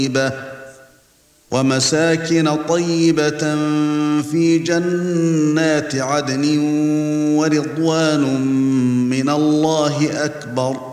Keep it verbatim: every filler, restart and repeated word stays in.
طيبة ومساكن طيبة في جنات عدن ورضوان من الله أكبر